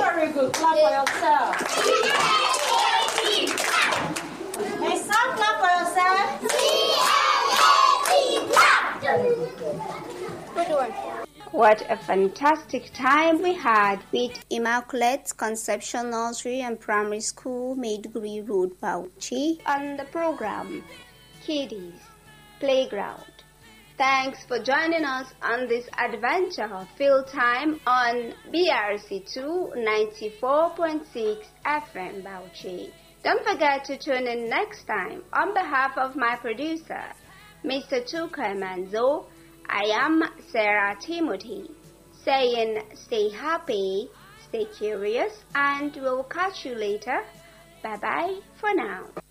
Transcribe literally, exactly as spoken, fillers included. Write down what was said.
Very good. Clap for yourself. Next time, clap for yourself. Good one. What a fantastic time we had with Immaculate Conception Nursery and Primary School, Maiduguri Road, Bauchi, on the program Kiddies Playground. Thanks for joining us on this adventure of field time on B R C two ninety-four point six F M Bauchi. Don't forget to tune in next time. On behalf of my producer, Mister Tuka Manzo, I am Sarah Timothy, saying stay happy, stay curious, and we'll catch you later. Bye-bye for now.